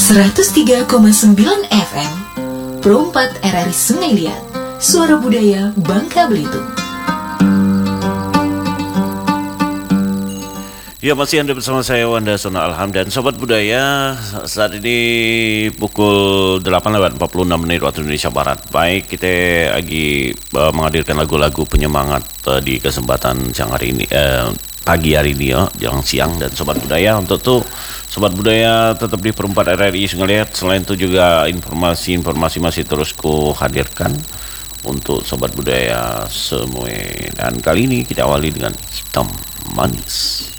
103,9 FM Pro 4 RRI Sungai Liat, Suara Budaya Bangka Belitung. Ya, masih Anda bersama saya Wanda Sona Alham dan Sobat Budaya. Saat ini pukul 8:46 waktu Indonesia Barat. Baik, kita lagi menghadirkan lagu-lagu penyemangat di kesempatan siang hari ini, pagi hari ini ya, jelang siang. Dan Sobat Budaya, untuk itu Sobat Budaya tetap di Perempat RRI Sungai Liat. Selain itu juga informasi masih terus ku hadirkan untuk Sobat Budaya semua. Dan kali ini kita awali dengan Hitam Manis.